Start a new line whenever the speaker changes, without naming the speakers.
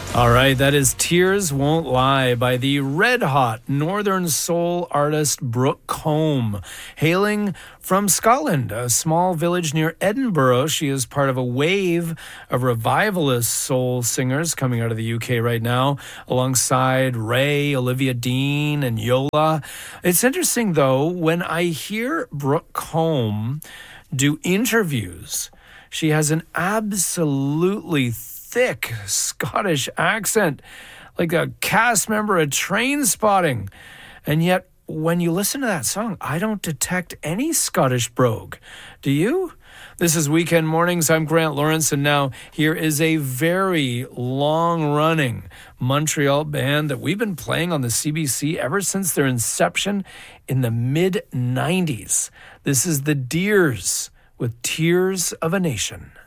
All right, that is Tears Won't Lie by the red-hot Northern Soul artist Brooke Combe. Hailing from Scotland, a small village near Edinburgh, she is part of a wave of revivalist soul singers coming out of the UK right now, alongside Ray, Olivia Dean, and Yola. It's interesting, though, when I hear Brooke Combe do interviews, she has an absolutely thick Scottish accent, like a cast member of Trainspotting. And yet, when you listen to that song, I don't detect any Scottish brogue. Do you? This is Weekend Mornings. I'm Grant Lawrence, and now here is a very long-running Montreal band that we've been playing on the CBC ever since their inception in the mid-90s. This is the Deers with Tears of a Nation.